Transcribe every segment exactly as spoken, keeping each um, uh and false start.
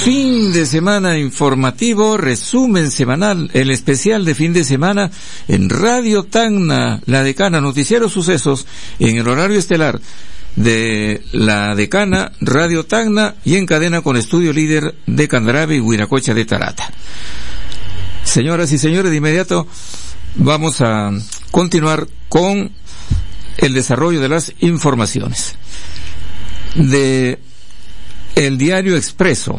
Fin de semana informativo, resumen semanal, el especial de fin de semana en Radio Tacna, La Decana, noticiero sucesos en el horario estelar de La Decana, Radio Tacna y en cadena con estudio líder de Candarave y Huiracocha de Tarata. Señoras y señores, de inmediato vamos a continuar con el desarrollo de las informaciones. De El Diario Expreso.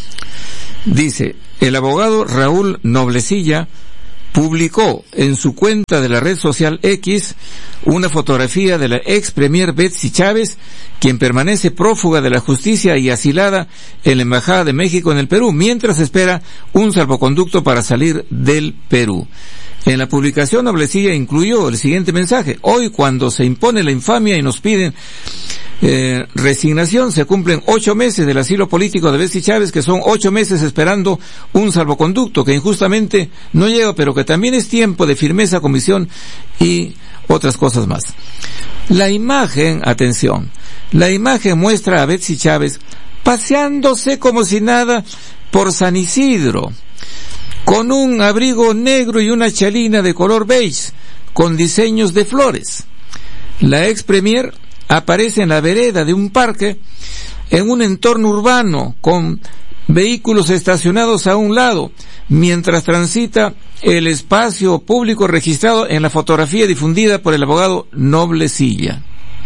Dice, el abogado Raúl Noblecilla publicó en su cuenta de la red social X una fotografía de la ex premier Betsy Chávez, quien permanece prófuga de la justicia y asilada en la Embajada de México en el Perú, mientras espera un salvoconducto para salir del Perú. En la publicación, Noblecilla incluyó el siguiente mensaje: hoy, cuando se impone la infamia y nos piden Eh, resignación, se cumplen ocho meses del asilo político de Betsy Chávez, que son ocho meses esperando un salvoconducto que injustamente no llega, pero que también es tiempo de firmeza, comisión y otras cosas más. La imagen, atención, la imagen muestra a Betsy Chávez paseándose como si nada por San Isidro, con un abrigo negro y una chalina de color beige, con diseños de flores. La ex premier aparece en la vereda de un parque, en un entorno urbano, con vehículos estacionados a un lado, mientras transita el espacio público registrado en la fotografía difundida por el abogado Noblecilla.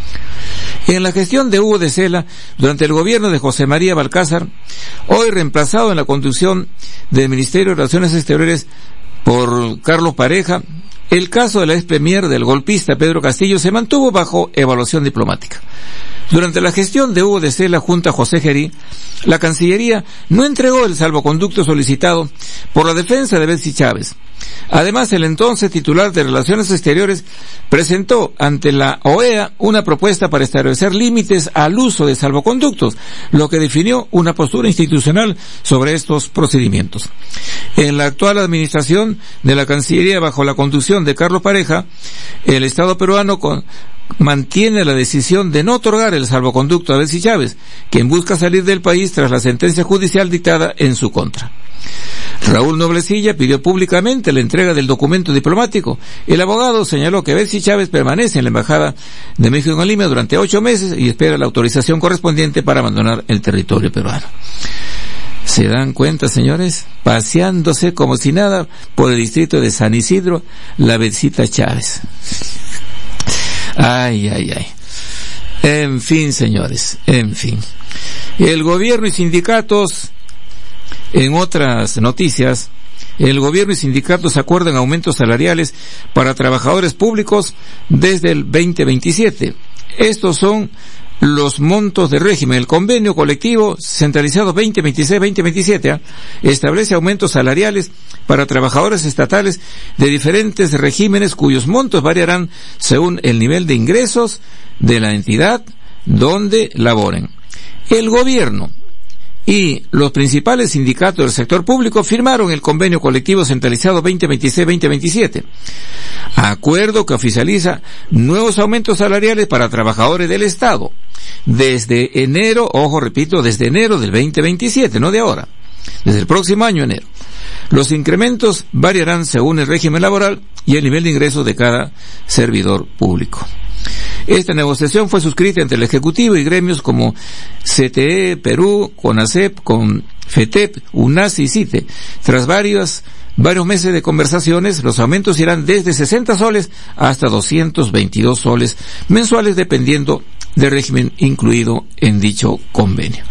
En la gestión de Hugo de Sela, durante el gobierno de José María Balcázar, hoy reemplazado en la conducción del Ministerio de Relaciones Exteriores por Carlos Pareja, el caso de la ex premier del golpista Pedro Castillo se mantuvo bajo evaluación diplomática. Durante la gestión de Hugo de Sela junto a José Gerí, la Cancillería no entregó el salvoconducto solicitado por la defensa de Betsy Chávez. Además, el entonces titular de Relaciones Exteriores presentó ante la O E A una propuesta para establecer límites al uso de salvoconductos, lo que definió una postura institucional sobre estos procedimientos. En la actual administración de la Cancillería, bajo la conducción de Carlos Pareja, el Estado peruano con mantiene la decisión de no otorgar el salvoconducto a Betsy Chávez, quien busca salir del país tras la sentencia judicial dictada en su contra. Raúl Noblecilla pidió públicamente la entrega del documento diplomático. El abogado señaló que Betsy Chávez permanece en la Embajada de México en Lima durante ocho meses y espera la autorización correspondiente para abandonar el territorio peruano. ¿Se dan cuenta, señores? Paseándose como si nada por el distrito de San Isidro, la Betsita Chávez. Ay, ay, ay. En fin, señores, en fin. El gobierno y sindicatos, en otras noticias, el gobierno y sindicatos acuerdan aumentos salariales para trabajadores públicos desde el veinte veintisiete. Estos son los montos de régimen. El convenio colectivo centralizado veinte veintiséis veinte veintisiete ¿eh? establece aumentos salariales para trabajadores estatales de diferentes regímenes cuyos montos variarán según el nivel de ingresos de la entidad donde laboren. El gobierno y los principales sindicatos del sector público firmaron el convenio colectivo centralizado veinte veintiséis veinte veintisiete, acuerdo que oficializa nuevos aumentos salariales para trabajadores del Estado desde enero, ojo, repito, desde enero del veinte veintisiete, no de ahora, desde el próximo año enero. Los incrementos variarán según el régimen laboral y el nivel de ingresos de cada servidor público. Esta negociación fue suscrita entre el Ejecutivo y gremios como C T E, Perú, CONACEP, con FETEP, UNAS y CITE. Tras varios, varios meses de conversaciones, los aumentos irán desde sesenta soles hasta doscientos veintidós soles mensuales, dependiendo del régimen incluido en dicho convenio.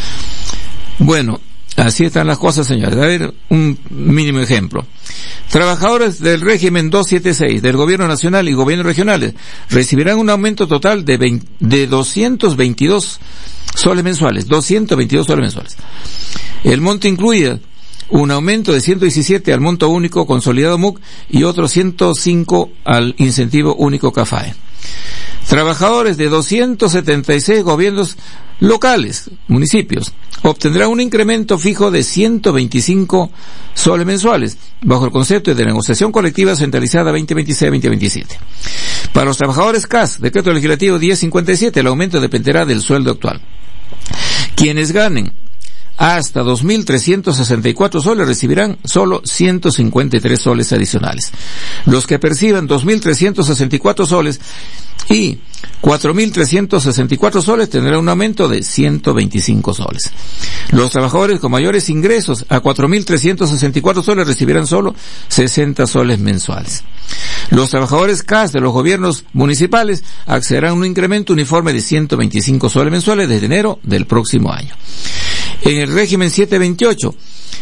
Bueno, así están las cosas, señores. A ver, un mínimo ejemplo. Trabajadores del régimen doscientos setenta y seis del Gobierno Nacional y Gobiernos Regionales recibirán un aumento total de, veinte, de doscientos veintidós soles mensuales. doscientos veintidós soles mensuales. El monto incluye un aumento de ciento diecisiete al monto único consolidado M U C y otro ciento cinco al incentivo único CAFAE. Trabajadores de doscientos setenta y seis gobiernos locales, municipios, obtendrán un incremento fijo de ciento veinticinco soles mensuales, bajo el concepto de negociación colectiva centralizada veinte veintiséis veinte veintisiete. Para los trabajadores C A S, decreto legislativo diez cincuenta y siete, el aumento dependerá del sueldo actual. Quienes ganen hasta dos mil trescientos sesenta y cuatro soles recibirán solo ciento cincuenta y tres soles adicionales. Los que perciban dos mil trescientos sesenta y cuatro soles y cuatro mil trescientos sesenta y cuatro soles tendrán un aumento de ciento veinticinco soles. Los trabajadores con mayores ingresos a cuatro mil trescientos sesenta y cuatro soles recibirán solo sesenta soles mensuales. Los trabajadores C A S de los gobiernos municipales accederán a un incremento uniforme de ciento veinticinco soles mensuales desde enero del próximo año. En el régimen setecientos veintiocho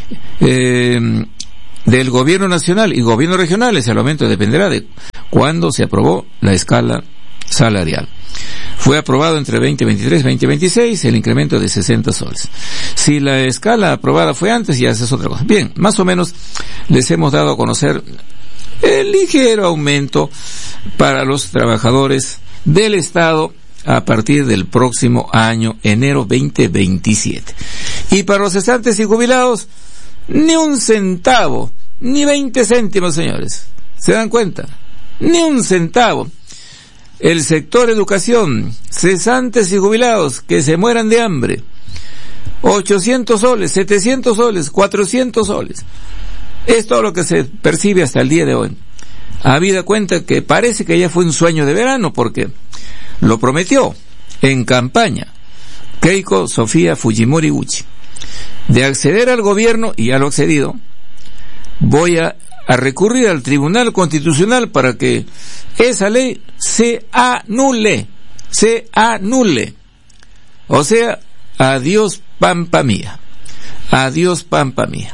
eh, del gobierno nacional y gobiernos regionales, el aumento dependerá de cuándo se aprobó la escala salarial. Fue aprobado entre veinte veintitrés y veinte veintiséis el incremento de sesenta soles. Si la escala aprobada fue antes, ya es otra cosa. Bien, más o menos les hemos dado a conocer el ligero aumento para los trabajadores del Estado a partir del próximo año, enero veinte veintisiete. Y para los cesantes y jubilados, ni un centavo, ni veinte céntimos, señores. ¿Se dan cuenta? Ni un centavo. El sector educación, cesantes y jubilados que se mueran de hambre, ochocientos soles, setecientos soles, cuatrocientos soles. Es todo lo que se percibe hasta el día de hoy. Habida cuenta que parece que ya fue un sueño de verano, porque lo prometió en campaña Keiko Sofía Fujimori Uchi, de acceder al gobierno, y ya lo ha accedido. Voy a, a recurrir al Tribunal Constitucional para que esa ley se anule, se anule. O sea, adiós pampa mía, adiós pampa mía.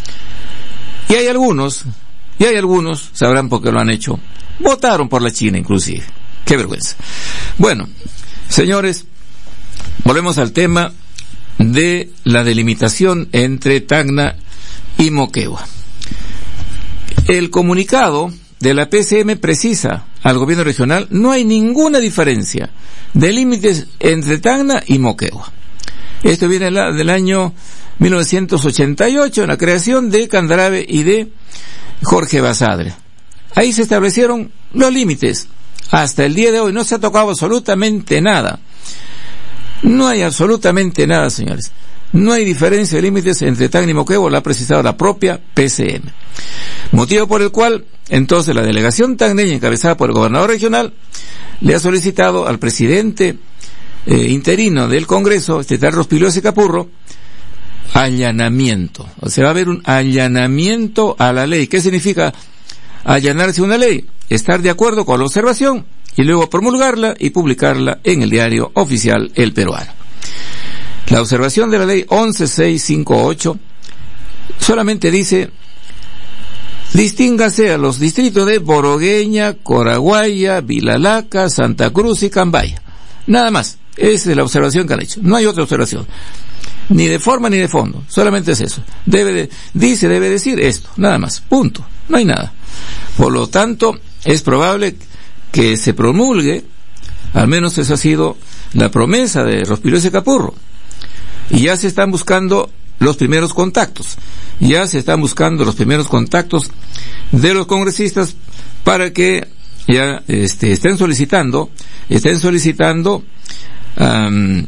Y hay algunos, y hay algunos, sabrán por qué lo han hecho, votaron por la China inclusive. Qué vergüenza. Bueno, señores, volvemos al tema de la delimitación entre Tacna y Moquegua. El comunicado de la P C M precisa al gobierno regional: no hay ninguna diferencia de límites entre Tacna y Moquegua. Esto viene del año mil novecientos ochenta y ocho, en la creación de Candarave y de Jorge Basadre. Ahí se establecieron los límites. Hasta el día de hoy no se ha tocado absolutamente nada. No hay absolutamente nada, señores. No hay diferencia de límites entre Tacna y Moquegua, lo ha precisado la propia P C M. Motivo por el cual, entonces, la delegación tacneña, encabezada por el gobernador regional, le ha solicitado al presidente eh, interino del Congreso, este tal Rospigliosi Capurro, allanamiento. O sea, va a haber un allanamiento a la ley. ¿Qué significa allanarse una ley? Estar de acuerdo con la observación y luego promulgarla y publicarla en el diario oficial El Peruano. La observación de la ley once mil seiscientos cincuenta y ocho solamente dice: distíngase a los distritos de Borogueña, Coraguaya, Vilalaca, Santa Cruz y Cambaya. Nada más. Esa es la observación que han hecho. No hay otra observación. Ni de forma ni de fondo. Solamente es eso. Debe de, dice, debe decir esto. Nada más. Punto. No hay nada. Por lo tanto, es probable que se promulgue, al menos esa ha sido la promesa de Rospigliosi Capurro. Y ya se están buscando los primeros contactos. Ya se están buscando los primeros contactos de los congresistas para que ya este, estén solicitando, estén solicitando, um,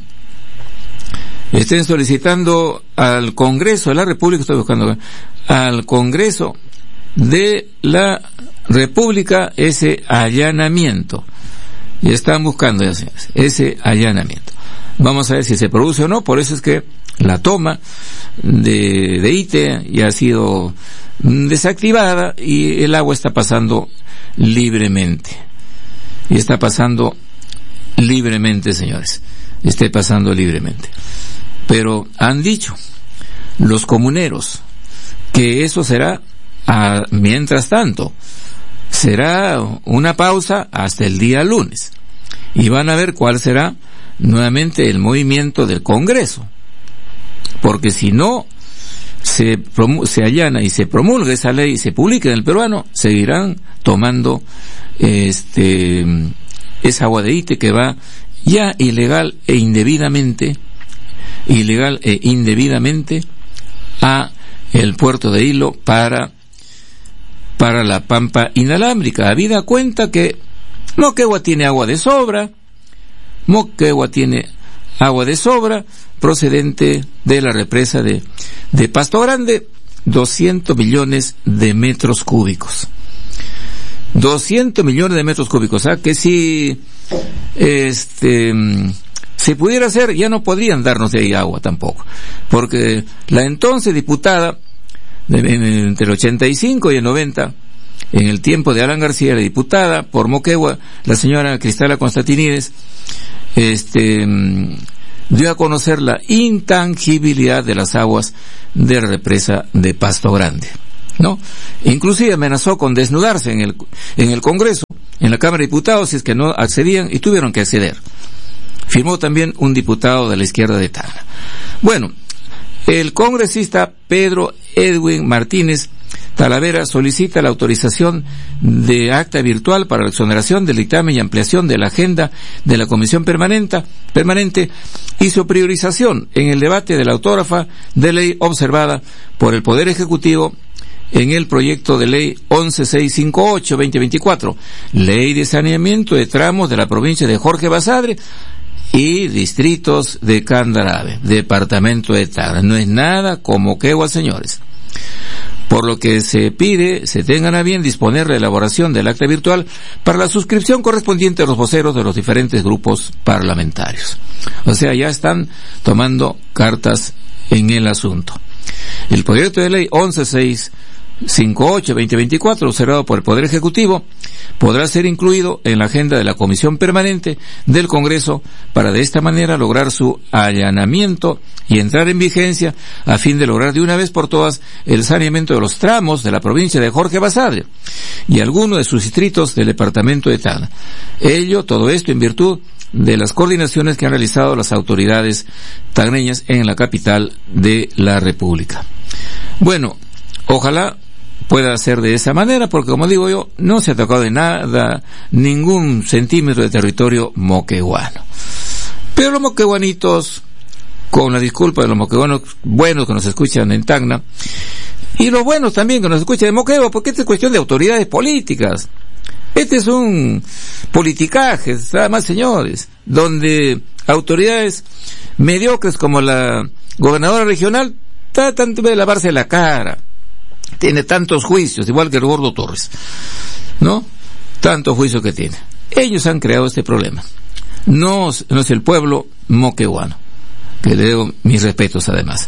estén solicitando al Congreso de la República, estoy buscando, al Congreso de la República ese allanamiento. Y están buscando ese, ese allanamiento. Vamos a ver si se produce o no. Por eso es que la toma de, de Ite ya ha sido desactivada y el agua está pasando libremente. Y está pasando libremente, señores. Está pasando libremente. Pero han dicho los comuneros que eso será, a, mientras tanto, será una pausa hasta el día lunes. Y van a ver cuál será nuevamente el movimiento del Congreso. Porque si no se, se allana y se promulga esa ley y se publica en El Peruano, seguirán tomando este esa agua de Ite que va ya ilegal e indebidamente, ilegal e indebidamente a el puerto de Hilo para para la pampa inalámbrica. Habida cuenta que Moquegua tiene agua de sobra, Moquegua tiene agua de sobra, procedente de la represa de, de Pasto Grande, doscientos millones de metros cúbicos. doscientos millones de metros cúbicos, ¿ah? Que si este se pudiera hacer, ya no podrían darnos de ahí agua tampoco, porque la entonces diputada de, entre el ochenta y cinco y el noventa, en el tiempo de Alan García, la diputada por Moquegua, la señora Cristala Constantinides, este dio a conocer la intangibilidad de las aguas de la represa de Pasto Grande, ¿no? Inclusive amenazó con desnudarse en el en el Congreso, en la Cámara de Diputados, si es que no accedían, y tuvieron que acceder. Firmó también un diputado de la izquierda de Tacna. Bueno, el congresista Pedro Edwin Martínez Talavera solicita la autorización de acta virtual para la exoneración del dictamen y ampliación de la agenda de la Comisión Permanente, permanente y su priorización en el debate de la autógrafa de ley observada por el Poder Ejecutivo en el proyecto de ley once mil seiscientos cincuenta y ocho guion veinte veinticuatro, ley de saneamiento de tramos de la provincia de Jorge Basadre y distritos de Candarave, departamento de Tacna. No es nada como Moquegua, señores. Por lo que se pide, se tengan a bien disponer la elaboración del acta virtual para la suscripción correspondiente a los voceros de los diferentes grupos parlamentarios. O sea, ya están tomando cartas en el asunto. El proyecto de ley once mil seiscientos cincuenta y ocho guion veinte veinticuatro, observado por el Poder Ejecutivo, podrá ser incluido en la agenda de la Comisión Permanente del Congreso para de esta manera lograr su allanamiento y entrar en vigencia a fin de lograr de una vez por todas el saneamiento de los tramos de la provincia de Jorge Basadre y algunos de sus distritos del departamento de Tacna. Ello, todo esto en virtud de las coordinaciones que han realizado las autoridades tacneñas en la capital de la República. Bueno, ojalá pueda ser de esa manera, porque como digo yo, no se ha tocado de nada, ningún centímetro de territorio moqueguano. Pero los moqueguanitos, con la disculpa de los moqueguanos buenos que nos escuchan en Tacna, y los buenos también que nos escuchan en Moquegua, porque esta es cuestión de autoridades políticas. Este es un politicaje, nada más, señores, donde autoridades mediocres como la gobernadora regional tratan de lavarse la cara. Tiene tantos juicios, igual que el Gordo Torres, ¿no? Tantos juicios que tiene. Ellos han creado este problema. No, no es el pueblo moqueguano, que le debo mis respetos además.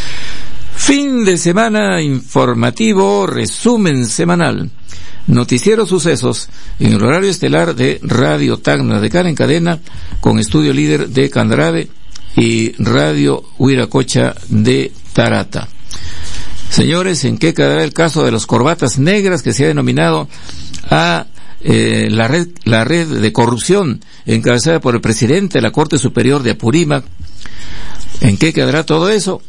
Fin de semana informativo, resumen semanal. Noticiero Sucesos en el horario estelar de Radio Tacna de Cara en Cadena, con estudio líder de Candarave y Radio Huiracocha de Tarata. Señores, ¿en qué quedará el caso de las corbatas negras que se ha denominado a eh, la red la red de corrupción encabezada por el presidente de la Corte Superior de Apurímac? ¿En qué quedará todo eso?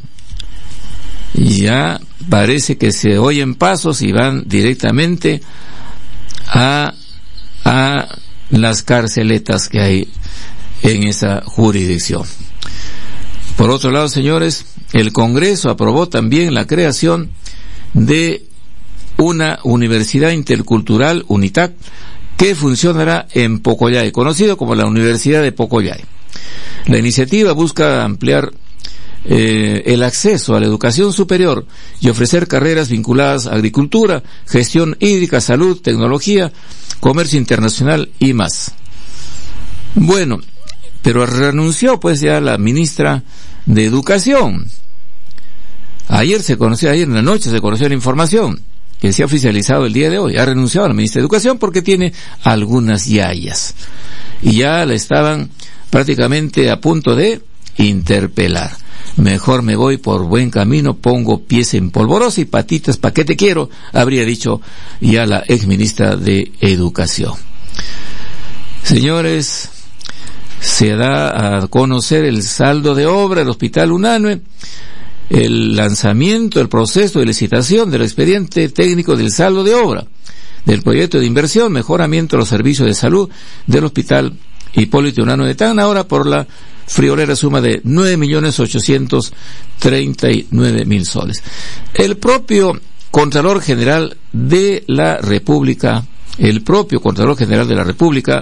Ya parece que se oyen pasos y van directamente a a las carceletas que hay en esa jurisdicción. Por otro lado, señores, el Congreso aprobó también la creación de una universidad intercultural, UNITAC, que funcionará en Pocollay, conocido como la Universidad de Pocollay. La iniciativa busca ampliar eh, el acceso a la educación superior y ofrecer carreras vinculadas a agricultura, gestión hídrica, salud, tecnología, comercio internacional y más. Bueno, pero renunció pues ya la ministra de Educación. Ayer se conoció, ayer en la noche se conoció la información que se ha oficializado el día de hoy. Ha renunciado a la ministra de Educación porque tiene algunas yayas y ya la estaban prácticamente a punto de interpelar. Mejor me voy por buen camino, pongo pies en polvorosa y patitas pa' qué te quiero, habría dicho ya la ex ministra de Educación. Señores, se da a conocer el saldo de obra del Hospital Unanue, el lanzamiento, el proceso de licitación del expediente técnico del saldo de obra del proyecto de inversión, mejoramiento de los servicios de salud del Hospital Hipólito Unanue de Tacna, ahora por la friolera suma de nueve millones ochocientos treinta y nueve mil soles. El propio Contralor General de la República, el propio Contralor General de la República,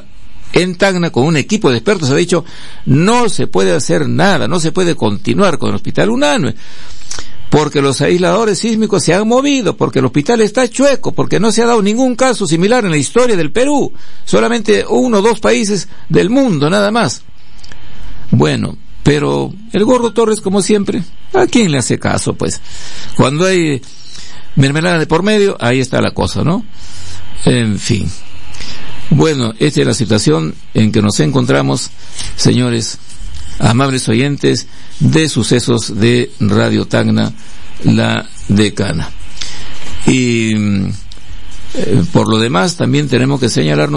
en Tacna, con un equipo de expertos, ha dicho, no se puede hacer nada, no se puede continuar con el hospital Unanue, porque los aisladores sísmicos se han movido, porque el hospital está chueco, porque no se ha dado ningún caso similar en la historia del Perú, solamente uno o dos países del mundo, nada más. Bueno, pero el gordo Torres, como siempre, ¿a quién le hace caso, pues? Cuando hay mermelada de por medio, ahí está la cosa, ¿no? En fin. Bueno, esta es la situación en que nos encontramos, señores, amables oyentes de Sucesos de Radio Tacna, La Decana. Y eh, por lo demás, también tenemos que señalar